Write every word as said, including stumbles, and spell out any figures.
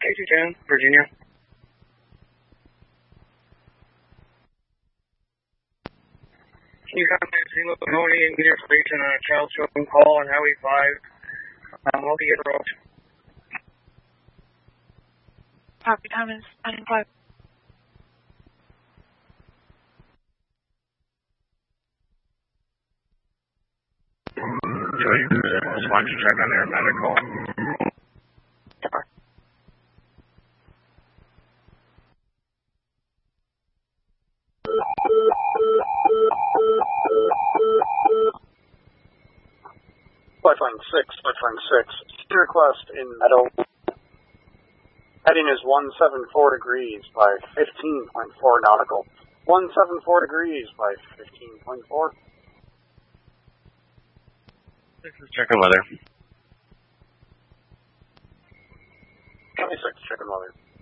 K two ten, Virginia. Can you contact Zima Mahoney and get information on a child choking call on Highway five, um, Multi-Year Road? Property time is nine five. Joey, why don't you check on their medical? Lifeline six, Lifeline six. Request in Meadow. Heading is one seven four degrees by fifteen point four nautical. one seven four degrees by fifteen point four. This is checking weather. twenty-six, checking weather.